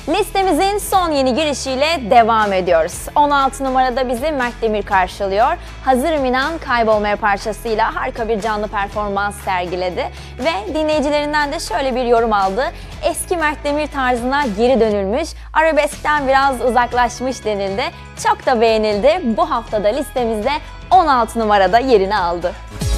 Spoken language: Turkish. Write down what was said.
Listemizin son yeni girişiyle devam ediyoruz. 16 numarada bizi Mert Demir karşılıyor. Hazırım İnan Kaybolmaya parçasıyla harika bir canlı performans sergiledi. Ve dinleyicilerinden de şöyle bir yorum aldı. Eski Mert Demir tarzına geri dönülmüş, arabeskten biraz uzaklaşmış denildi. Çok da beğenildi. Bu haftada listemizde 16 numarada yerini aldı.